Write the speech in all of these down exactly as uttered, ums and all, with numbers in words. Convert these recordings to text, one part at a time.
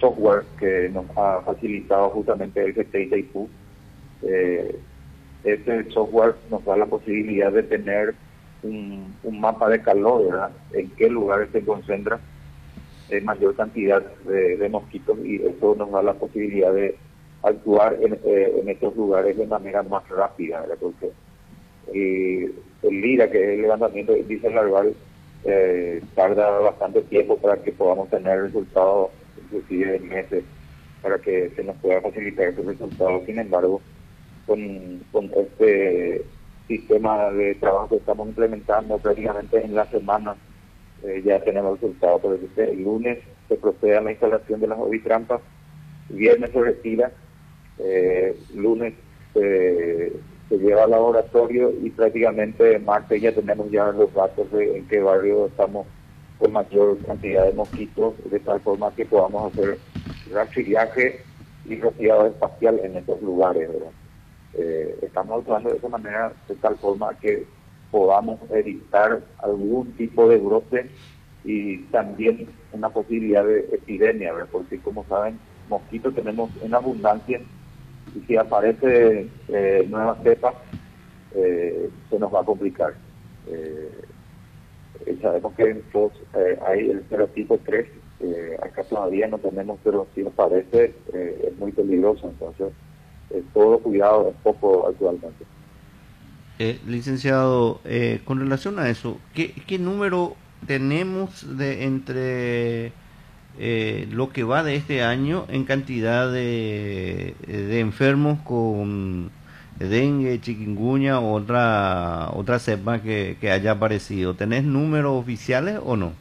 software que nos ha facilitado justamente el G T I Itaipú. Eh, este software nos da la posibilidad de tener un, un mapa de calor, ¿verdad? En qué lugares se concentra en mayor cantidad de, de mosquitos, y eso nos da la posibilidad de actuar en, eh, en estos lugares de manera más rápida, ¿verdad? Porque eh, el LIRA, que es el levantamiento del índice larval, eh, tarda bastante tiempo para que podamos tener resultados, inclusive en meses, para que se nos pueda facilitar esos resultados. Sin embargo, con, con este sistema de trabajo que estamos implementando prácticamente en la semana, eh, ya tenemos resultados. Por ejemplo, el lunes se procede a la instalación de las ovitrampas, viernes se retira, eh, lunes eh, se lleva al laboratorio, y prácticamente martes ya tenemos ya los datos de en qué barrio estamos con mayor cantidad de mosquitos, de tal forma que podamos hacer rastrillaje y rociado espacial en estos lugares, ¿verdad? Eh, estamos actuando de esa manera, de tal forma que podamos evitar algún tipo de brote y también una posibilidad de epidemia, ¿verdad? Porque, como saben, mosquitos tenemos en abundancia, y si aparece eh, nueva cepa, eh, se nos va a complicar. Eh, eh, sabemos que pues, eh, hay el serotipo tres, eh, acá todavía no tenemos, pero si aparece eh, es muy peligroso. Entonces eh, todo cuidado es poco actualmente. Eh, licenciado, eh, con relación a eso, ¿qué, qué número tenemos de entre eh, lo que va de este año en cantidad de, de enfermos con dengue, chikungunya o otra otra cepa que, que haya aparecido? ¿Tenés números oficiales o no?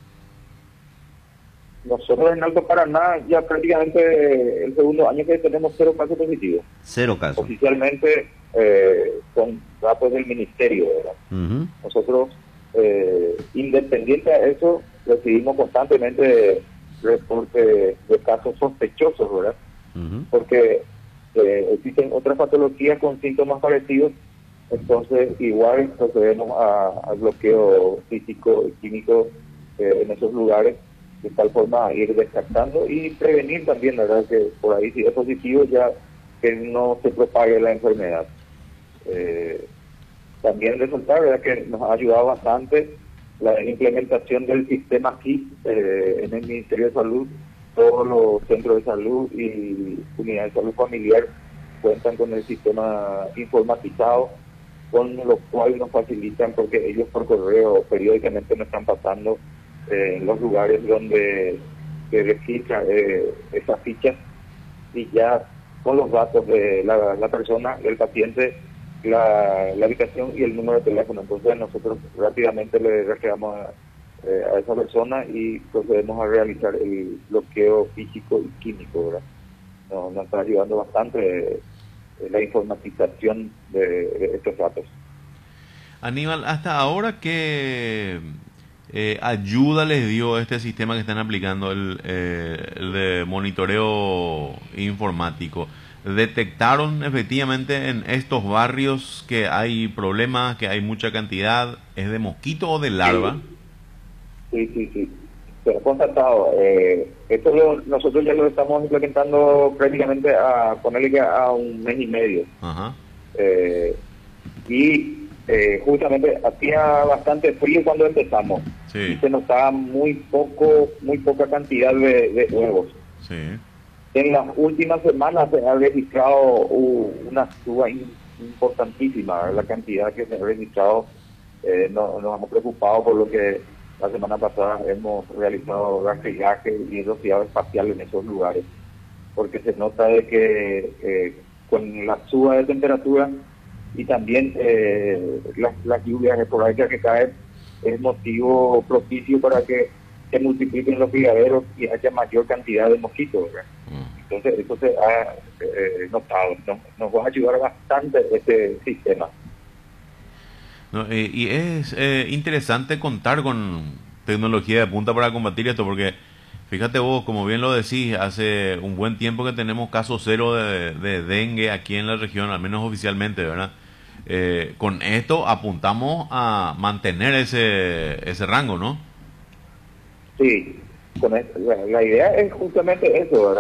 Nosotros en Alto Paraná ya prácticamente el segundo año que tenemos cero casos positivos. Cero casos. Oficialmente eh, con datos del ministerio, ¿verdad? Uh-huh. Nosotros, eh, independiente de eso, recibimos constantemente reportes de casos sospechosos, ¿verdad? Uh-huh. Porque eh, existen otras patologías con síntomas parecidos, entonces igual procedemos al bloqueo físico y químico eh, en esos lugares, de tal forma a ir descartando y prevenir también, ¿verdad? Que por ahí, si es positivo, ya que no se propague la enfermedad. Eh, también resaltar, ¿verdad?, que nos ha ayudado bastante la implementación del sistema K I S eh, en el Ministerio de Salud. Todos los centros de salud y unidades de salud familiar cuentan con el sistema informatizado, con lo cual nos facilitan, porque ellos por correo periódicamente nos están pasando eh, en los lugares donde se registra eh, esas fichas, y ya con los datos de la, la persona, del paciente, la, la habitación y el número de teléfono. Entonces nosotros rápidamente le rastreamos a, eh, a esa persona y procedemos a realizar el bloqueo físico y químico, ¿verdad? Nos, nos está ayudando bastante eh, la informatización de, de estos datos. Aníbal, hasta ahora, ¿qué eh, ayuda les dio este sistema que están aplicando, el, eh, el de monitoreo informático? ¿Detectaron efectivamente en estos barrios que hay problemas, que hay mucha cantidad? ¿Es de mosquito o de larva? Sí, sí, sí. sí. Se ha constatado. Eh, esto lo, nosotros ya lo estamos implementando prácticamente a ponerle a un mes y medio. Ajá. Eh, y eh, justamente hacía bastante frío cuando empezamos. Sí. Y se notaba muy poco, muy poca cantidad de, de huevos. Sí. En las últimas semanas se ha registrado uh, una suba importantísima, ¿verdad? La cantidad que se ha registrado. Eh, no, nos hemos preocupado por lo que la semana pasada hemos realizado rastrillaje y rociado espacial en esos lugares, porque se nota de que eh, con la suba de temperatura y también eh, las, las lluvias esporádicas que caen, es motivo propicio para que se multipliquen los criaderos y haya mayor cantidad de mosquitos, ¿verdad? Mm. Entonces eso se ha eh, notado. Nos, nos va a ayudar bastante este sistema. No, eh, y es eh, interesante contar con tecnología de punta para combatir esto, porque fíjate vos, como bien lo decís, hace un buen tiempo que tenemos caso cero de, de dengue aquí en la región, al menos oficialmente, ¿verdad? Eh, con esto apuntamos a mantener ese ese rango, ¿no? Sí, con esto, la, la idea es justamente eso, ¿verdad?